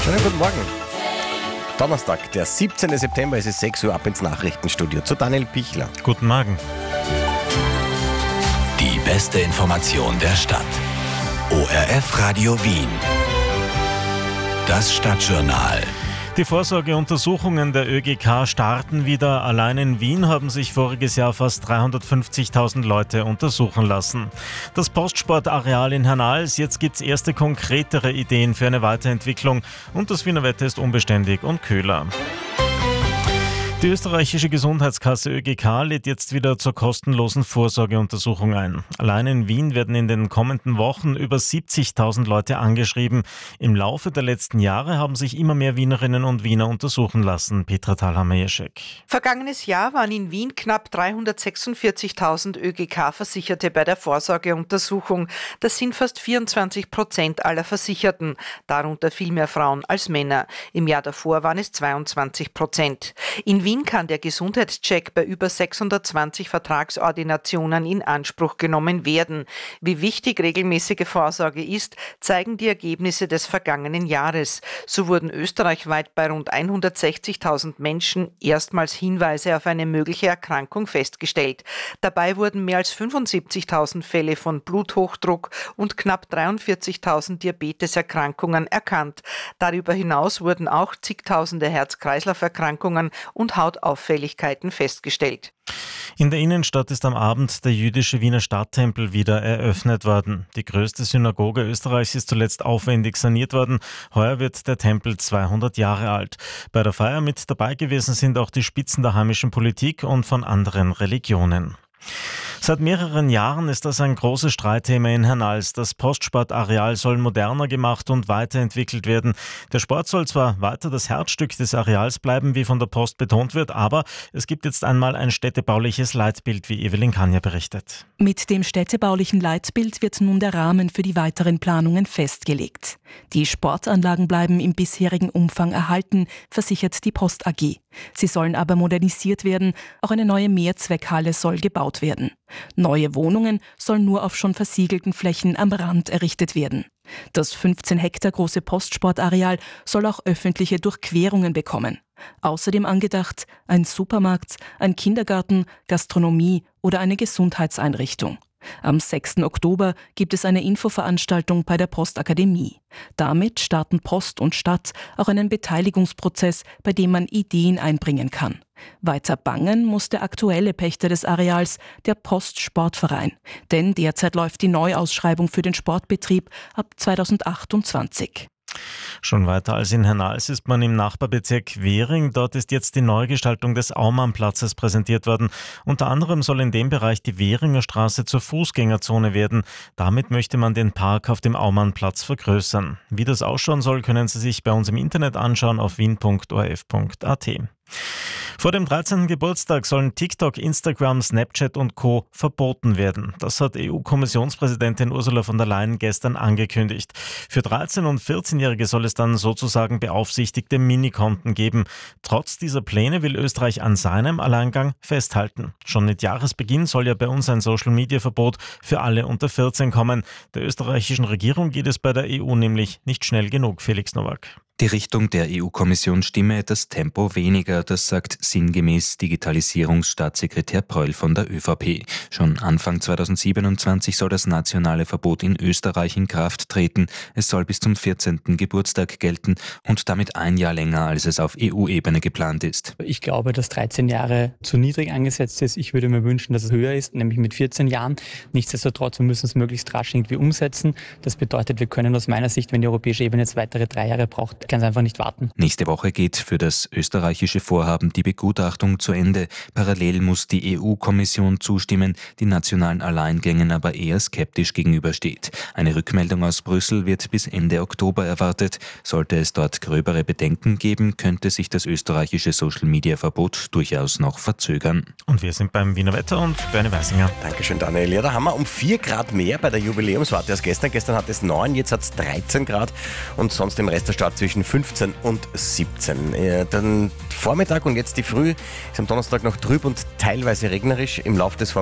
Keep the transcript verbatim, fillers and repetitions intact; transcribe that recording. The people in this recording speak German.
Schönen guten Morgen. Donnerstag, der siebzehnten September, es ist sechs Uhr, ab ins Nachrichtenstudio zu Daniel Pichler. Guten Morgen. Die beste Information der Stadt. O R F Radio Wien. Das Stadtjournal. Die Vorsorgeuntersuchungen der Ö G K starten wieder. Allein in Wien haben sich voriges Jahr fast dreihundertfünfzigtausend Leute untersuchen lassen. Das Postsportareal in Hernals, jetzt gibt es erste konkretere Ideen für eine Weiterentwicklung und das Wiener Wetter ist unbeständig und kühler. Die österreichische Gesundheitskasse Ö G K lädt jetzt wieder zur kostenlosen Vorsorgeuntersuchung ein. Allein in Wien werden in den kommenden Wochen über siebzigtausend Leute angeschrieben. Im Laufe der letzten Jahre haben sich immer mehr Wienerinnen und Wiener untersuchen lassen. Petra Thalhammer-Jeschek. Vergangenes Jahr waren in Wien knapp dreihundertsechsundvierzigtausend Ö G K-Versicherte bei der Vorsorgeuntersuchung. Das sind fast vierundzwanzig Prozent aller Versicherten, darunter viel mehr Frauen als Männer. Im Jahr davor waren es zweiundzwanzig Prozent. In Wien kann der Gesundheitscheck bei über sechshundertzwanzig Vertragsordinationen in Anspruch genommen werden. Wie wichtig regelmäßige Vorsorge ist, zeigen die Ergebnisse des vergangenen Jahres. So wurden österreichweit bei rund hundertsechzigtausend Menschen erstmals Hinweise auf eine mögliche Erkrankung festgestellt. Dabei wurden mehr als fünfundsiebzigtausend Fälle von Bluthochdruck und knapp dreiundvierzigtausend Diabeteserkrankungen erkannt. Darüber hinaus wurden auch zigtausende Herz-Kreislauf-Erkrankungen und Hautauffälligkeiten festgestellt. In der Innenstadt ist am Abend der jüdische Wiener Stadttempel wieder eröffnet worden. Die größte Synagoge Österreichs ist zuletzt aufwendig saniert worden. Heuer wird der Tempel zweihundert Jahre alt. Bei der Feier mit dabei gewesen sind auch die Spitzen der heimischen Politik und von anderen Religionen. Seit mehreren Jahren ist das ein großes Streitthema in Hernals. Das Postsportareal soll moderner gemacht und weiterentwickelt werden. Der Sport soll zwar weiter das Herzstück des Areals bleiben, wie von der Post betont wird, aber es gibt jetzt einmal ein städtebauliches Leitbild, wie Evelyn Kanja berichtet. Mit dem städtebaulichen Leitbild wird nun der Rahmen für die weiteren Planungen festgelegt. Die Sportanlagen bleiben im bisherigen Umfang erhalten, versichert die Post A G. Sie sollen aber modernisiert werden, auch eine neue Mehrzweckhalle soll gebaut werden. Neue Wohnungen sollen nur auf schon versiegelten Flächen am Rand errichtet werden. Das fünfzehn Hektar große Postsportareal soll auch öffentliche Durchquerungen bekommen. Außerdem angedacht ein Supermarkt, ein Kindergarten, Gastronomie oder eine Gesundheitseinrichtung. Am sechsten Oktober gibt es eine Infoveranstaltung bei der Postakademie. Damit starten Post und Stadt auch einen Beteiligungsprozess, bei dem man Ideen einbringen kann. Weiter bangen muss der aktuelle Pächter des Areals, der Postsportverein. Denn derzeit läuft die Neuausschreibung für den Sportbetrieb ab zweitausendachtundzwanzig. Schon weiter als in Hernals ist man im Nachbarbezirk Währing. Dort ist jetzt die Neugestaltung des Aumannplatzes präsentiert worden. Unter anderem soll in dem Bereich die Währinger Straße zur Fußgängerzone werden. Damit möchte man den Park auf dem Aumannplatz vergrößern. Wie das ausschauen soll, können Sie sich bei uns im Internet anschauen auf wien punkt o r f punkt a t. Vor dem dreizehnten Geburtstag sollen TikTok, Instagram, Snapchat und Co. verboten werden. Das hat E U-Kommissionspräsidentin Ursula von der Leyen gestern angekündigt. Für dreizehn- und vierzehnjährige soll es dann sozusagen beaufsichtigte Minikonten geben. Trotz dieser Pläne will Österreich an seinem Alleingang festhalten. Schon mit Jahresbeginn soll ja bei uns ein Social-Media-Verbot für alle unter vierzehn kommen. Der österreichischen Regierung geht es bei der E U nämlich nicht schnell genug, Felix Nowak. Die Richtung der E U-Kommission stimme, das Tempo weniger, das sagt sinngemäß Digitalisierungsstaatssekretär Pröll von der ÖVP. Schon Anfang zweitausendsiebenundzwanzig soll das nationale Verbot in Österreich in Kraft treten. Es soll bis zum vierzehnten Geburtstag gelten und damit ein Jahr länger, als es auf E U-Ebene geplant ist. Ich glaube, dass dreizehn Jahre zu niedrig angesetzt ist. Ich würde mir wünschen, dass es höher ist, nämlich mit vierzehn Jahren. Nichtsdestotrotz, wir müssen es möglichst rasch irgendwie umsetzen. Das bedeutet, wir können aus meiner Sicht, wenn die europäische Ebene jetzt weitere drei Jahre braucht, kann es einfach nicht warten. Nächste Woche geht für das österreichische Vorhaben die Begutachtung zu Ende. Parallel muss die E U-Kommission zustimmen, die nationalen Alleingängen aber eher skeptisch gegenübersteht. Eine Rückmeldung aus Brüssel wird bis Ende Oktober erwartet. Sollte es dort gröbere Bedenken geben, könnte sich das österreichische Social-Media-Verbot durchaus noch verzögern. Und wir sind beim Wiener Wetter und Bernie Weisinger. Dankeschön, Daniel. Ja, da haben wir um vier Grad mehr bei der Jubiläumswarte als gestern. Gestern hat es neun, jetzt hat es dreizehn Grad und sonst im Rest der Stadt zwischen fünfzehn und siebzehn. Ja, dann Vormittag und jetzt die Früh ist am Donnerstag noch trüb und teilweise regnerisch. Im Laufe des